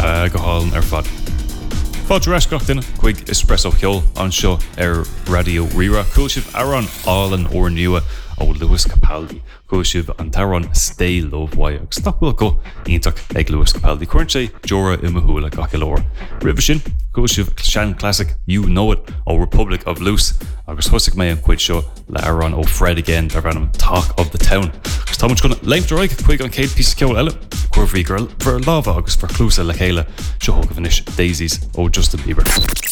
go hálan ar fad. Fáilte reisgach duine chuig espresso ceol an seo ar Radio Rira. Cúil sibh Aaron Allen ó nua ó Lewis Capaldi. Cúil sibh an taran Stay Love Why agus stopfuil go ionach ag Lewis Capaldi. Cuireann sé Jora i Mahula gach leor. Ribh sin cúil sibh sean classic You Know It ó Republic of Loose agus thusig mé an cuid seo le Aaron ó Fred Again dar bhannam Talk of the Town. Agus tá muid gona leimteráig chuig an céad pís ceol eile cuirbhí gur lábha agus for clúsa le chéile seo thugah inis Daisies ó Justin Bieber.